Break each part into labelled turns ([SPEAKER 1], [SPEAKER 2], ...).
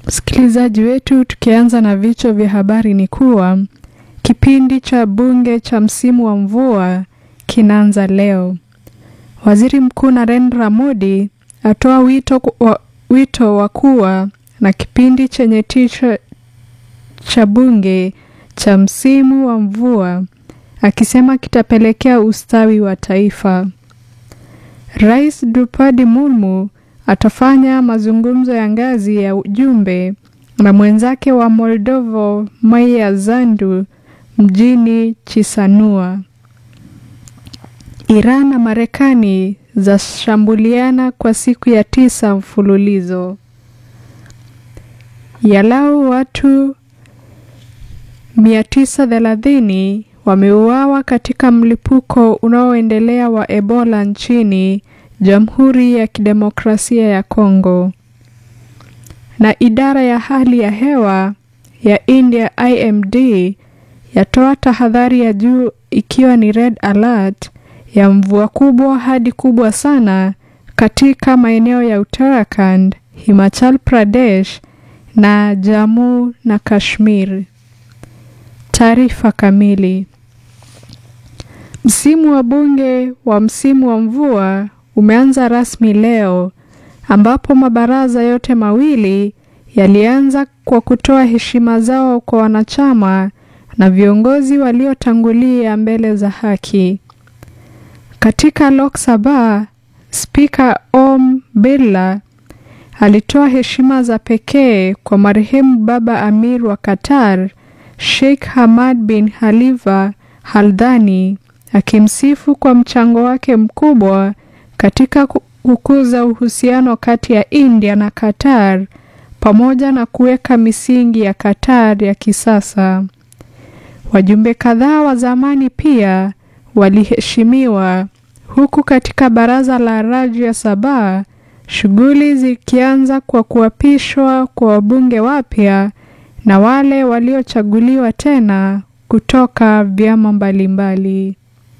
[SPEAKER 1] Msikilizaji wetu, tukianza na vichwa vya habari ni kuwa kipindi cha bunge cha msimu wa mvua kinaanza leo. Waziri Mkuu Narendra Modi atoa wito wa kuwa na kipindi chenye tija cha bunge cha msimu wa mvua, akisema kitapelekea ustawi wa taifa. Rais Draupadi Murmu atafanya mazungumzo ya ngazi ya ujumbe na mwenzake wa Moldova Maia Sandu mjini Chisinau. Iran na Marekani zashambuliana kwa siku ya 9 mfululizo. Yalau watu 930 wameuawa katika mlipuko unaoendelea wa Ebola nchini Jamhuri ya Kidemokrasia ya Kongo. Na idara ya hali ya hewa ya India IMD yatoa tahadhari ya juu ikiwa ni red alert ya mvua kubwa hadi kubwa sana katika maeneo ya Uttarakhand, Himachal Pradesh na Jammu na Kashmir. Taarifa kamili. Msimu wa bunge wa msimu wa mvua umeanza rasmi leo, ambapo mabaraza yote mawili yalianza kwa kutoa heshima zao kwa wanachama na viongozi waliotangulia mbele za haki. Katika Lok Sabha, Spika Om Birla alitoa heshima za pekee kwa marehemu Baba Amir wa Qatar, Sheikh Hamad bin Khalifa Al Thani, akimsifu kwa mchango wake mkubwa katika kukuza uhusiano kati ya India na Qatar pamoja na kuweka misingi ya Qatar ya kisasa. Wajumbe kadhaa wa zamani pia waliheshimiwa, huku katika baraza la Rajya Sabha shughuli zikianza kwa kuapishwa kwa wabunge wapya na wale waliochaguliwa tena kutoka vyama mbalimbali.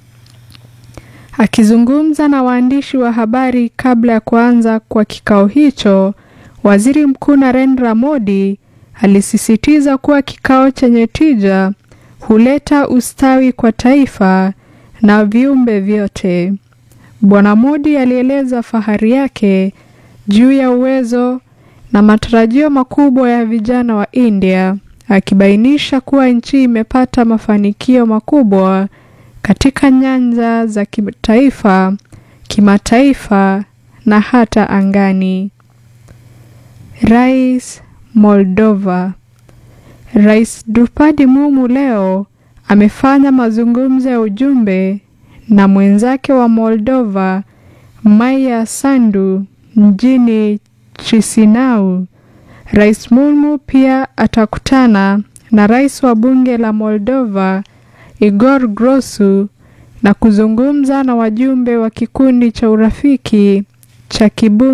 [SPEAKER 1] Akizungumza na waandishi wa habari kabla ya kuanza kwa kikao hicho, Waziri Mkuu Narendra Modi alisisitiza kuwa kikao chenye tija huleta ustawi kwa taifa na viumbe vyote. Bwana Modi alieleza fahari yake juu ya uwezo na matarajio makubwa ya vijana wa India, akibainisha kuwa nchi imepata mafanikio makubwa katika nyanja za kitaifa, kimataifa na hata angani. Rais Moldova. Rais Draupadi Murmu leo amefanya mazungumzo ya ujumbe na mwenzake wa Moldova Maia Sandu mjini Chisinau. Rais Murmu pia atakutana na rais wa bunge la Moldova Igor Grosu na kuzungumza na wajumbe wa kikundi cha urafiki cha kibunge